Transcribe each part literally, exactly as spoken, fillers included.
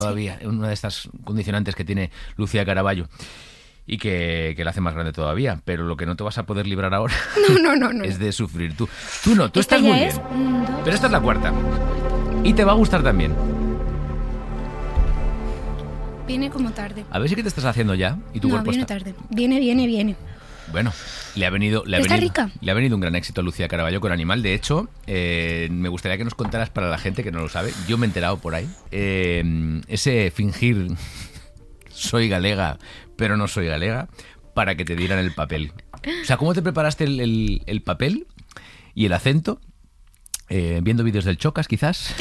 todavía, sí. Una de estas condicionantes que tiene Lucía Caraballo y que, que la hace más grande todavía, pero lo que no te vas a poder librar ahora no, no, no, no. es de sufrir tú. Tú no, tú esta estás muy es bien, un, dos, pero esta es la cuarta y te va a gustar también. Viene como tarde. A ver si que te estás haciendo ya y tu no, cuerpo viene está... tarde. Viene, viene, viene. Bueno, le ha venido, le ha está venido, rica. Le ha venido un gran éxito a Lucía Caraballo con Animal. De hecho, eh, me gustaría que nos contaras para la gente que no lo sabe. Yo me he enterado por ahí. Eh, ese fingir soy galega, pero no soy galega, para que te dieran el papel. O sea, ¿cómo te preparaste el, el, el papel y el acento? Eh, ¿Viendo vídeos del Chocas, quizás?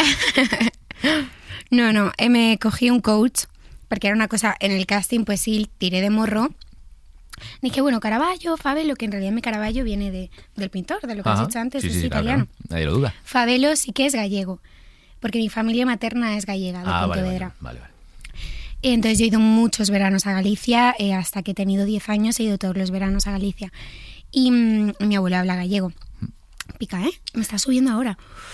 No, no. Eh, me cogí un coach, porque era una cosa, en el casting, pues sí, tiré de morro. Dije, bueno, Caravaggio, Fabelo, que en realidad mi Caravaggio viene de, del pintor, de lo que Ajá. has dicho antes, Sí, es sí, italiano. Claro, nadie lo duda. Fabelo sí que es gallego, porque mi familia materna es gallega, de Ah, Pontevedra. vale, vale, vale. Entonces yo he ido muchos veranos a Galicia, eh, hasta que he tenido diez años he ido todos los veranos a Galicia. Y mmm, mi abuelo habla gallego. Pica, ¿eh? Me está subiendo ahora.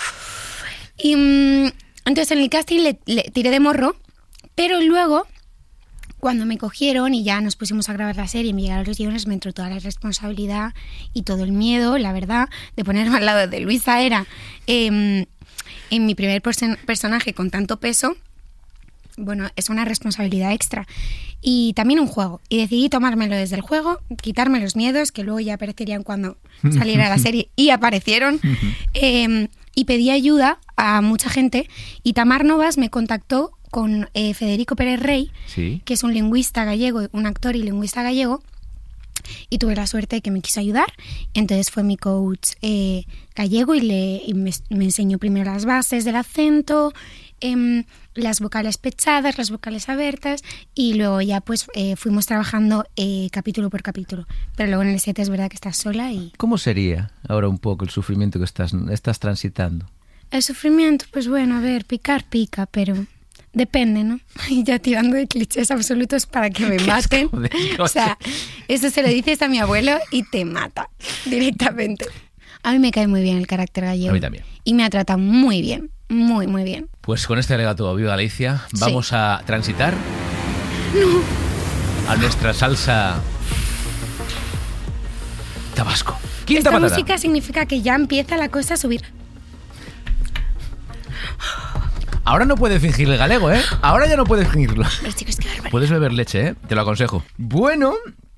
Y mmm, entonces en el casting le, le tiré de morro, pero luego... Cuando me cogieron y ya nos pusimos a grabar la serie y me llegaron los guiones, me entró toda la responsabilidad y todo el miedo, la verdad, de ponerme al lado de Luisa Era eh, en mi primer person- personaje con tanto peso. Bueno, es una responsabilidad extra y también un juego. Y decidí tomármelo desde el juego, quitarme los miedos, que luego ya aparecerían cuando saliera la serie, y aparecieron. eh, y pedí ayuda a mucha gente y Tamar Novas me contactó con eh, Federico Pérez Rey, ¿Sí? que es un lingüista gallego, un actor y lingüista gallego, y tuve la suerte de que me quiso ayudar. Entonces fue mi coach eh, gallego y, le, y me, me enseñó primero las bases del acento, eh, las vocales pechadas, las vocales abiertas, y luego ya pues eh, fuimos trabajando eh, capítulo por capítulo. Pero luego en el set es verdad que estás sola y... ¿Cómo sería ahora un poco el sufrimiento que estás, estás transitando? El sufrimiento, pues bueno, a ver, picar pica, pero... Depende, ¿no? Y ya tirando de clichés absolutos para que me maten. O sea, eso se lo dices a mi abuelo y te mata directamente. A mí me cae muy bien el carácter gallego. A mí también. Y me ha tratado muy bien, muy, muy bien. Pues con este alegato Viva Galicia vamos sí. a transitar no. a nuestra salsa Tabasco. Quinta Esta patata. música significa que ya empieza la cosa a subir. Ahora no puedes fingir el galego, ¿eh? Ahora ya no puedes fingirlo. Pero chicos, qué barbaridad. Puedes beber leche, ¿eh? Te lo aconsejo. Bueno...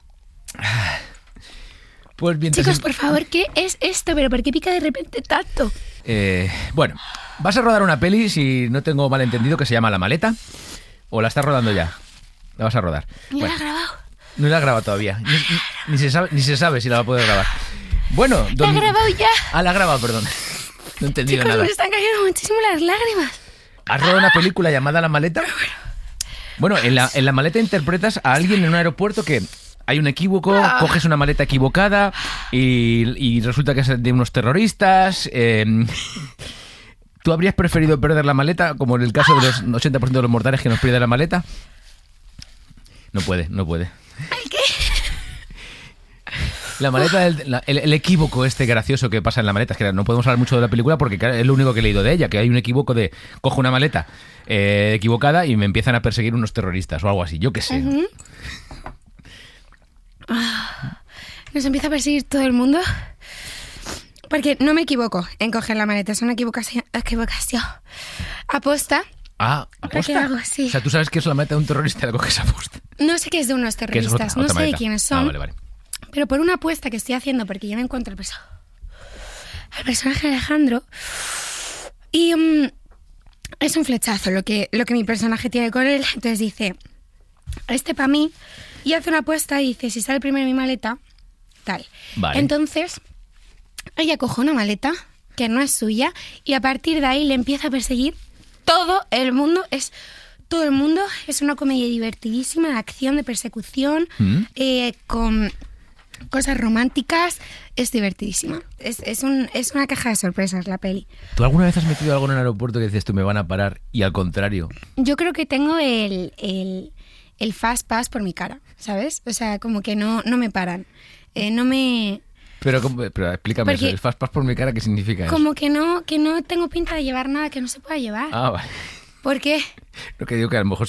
Pues bien, chicos, por favor, ¿qué es esto? ¿Pero por qué pica de repente tanto? Eh, bueno, vas a rodar una peli, si no tengo mal entendido, que se llama La Maleta. ¿O la estás rodando ya? La vas a rodar. Ni bueno, la he grabado. No la has grabado todavía. Ni, ni, ni, se sabe, ni se sabe si la va a poder grabar. Bueno... La he grabado ya. Ah, la ha grabado, perdón. No he entendido chicos, nada. me están cayendo muchísimo las lágrimas. ¿Has rodado una película llamada La Maleta? Bueno, en la, en La Maleta interpretas a alguien en un aeropuerto que hay un equívoco, ah. coges una maleta equivocada y, y resulta que es de unos terroristas. Eh, ¿Tú habrías preferido perder la maleta, como en el caso de los ochenta por ciento de los mortales que nos pierde la maleta? No puede, no puede. ¿El qué? La maleta, del, la, el, el equívoco este gracioso que pasa en la maleta. Es que no podemos hablar mucho de la película porque es lo único que he leído de ella, que hay un equivoco de cojo una maleta eh, equivocada y me empiezan a perseguir unos terroristas o algo así, yo qué sé. Uh-huh. Ah, ¿nos empieza a perseguir todo el mundo? Porque no me equivoco en coger la maleta, es una equivocación, equivocación. Aposta. Ah, ¿aposta? ¿Qué hago? Sí. O sea, tú sabes que es la maleta de un terrorista y la coges aposta. No sé qué es de unos terroristas, otra, no otra sé maleta. de quiénes son. Ah, vale, vale. Pero por una apuesta que estoy haciendo, porque yo no encuentro el peso al personaje de Alejandro, y um, es un flechazo lo que, lo que mi personaje tiene con él. Entonces dice, este para mí, y hace una apuesta y dice, si sale primero mi maleta, tal. Vale. Entonces, ella coge una maleta que no es suya y a partir de ahí le empieza a perseguir todo el mundo. Es... Todo el mundo, es una comedia divertidísima, de acción, de persecución, ¿Mm? eh, con cosas románticas, es divertidísima. Es, es, un, es una caja de sorpresas la peli. ¿Tú alguna vez has metido algo en el aeropuerto que dices tú me van a parar y al contrario? Yo creo que tengo el, el, el fast pass por mi cara, ¿sabes? O sea, como que no, no me paran, eh, no me... Pero, pero explícame Porque eso, el fast pass por mi cara, ¿qué significa eso? Como que no, que no tengo pinta de llevar nada que no se pueda llevar. Ah, vale. ¿Por qué? Lo que digo que a lo mejor